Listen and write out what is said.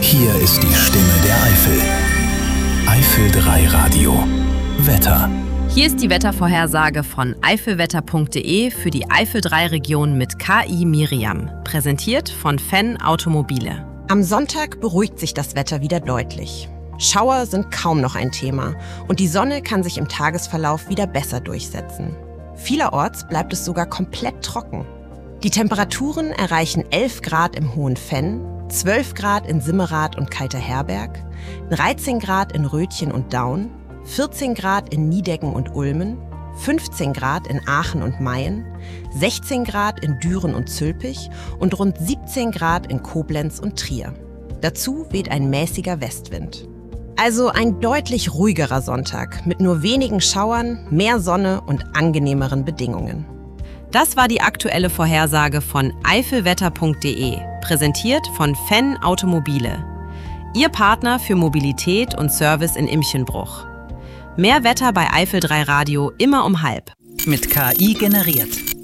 Hier ist die Stimme der Eifel. Eifel 3 Radio. Wetter. Hier ist die Wettervorhersage von eifelwetter.de für die Eifel 3 Region mit KI Miriam. Präsentiert von Fenn Automobile. Am Sonntag beruhigt sich das Wetter wieder deutlich. Schauer sind kaum noch ein Thema und die Sonne kann sich im Tagesverlauf wieder besser durchsetzen. Vielerorts bleibt es sogar komplett trocken. Die Temperaturen erreichen 11 Grad im Hohen Fenn, 12 Grad in Simmerath und Kalter-Herberg, 13 Grad in Rötchen und Daun, 14 Grad in Niedecken und Ulmen, 15 Grad in Aachen und Mayen, 16 Grad in Düren und Zülpich und rund 17 Grad in Koblenz und Trier. Dazu weht ein mäßiger Westwind. Also ein deutlich ruhigerer Sonntag mit nur wenigen Schauern, mehr Sonne und angenehmeren Bedingungen. Das war die aktuelle Vorhersage von eifelwetter.de, präsentiert von Fenn Automobile. Ihr Partner für Mobilität und Service in Imchenbruch. Mehr Wetter bei Eifel 3 Radio immer um 12:30. Mit KI generiert.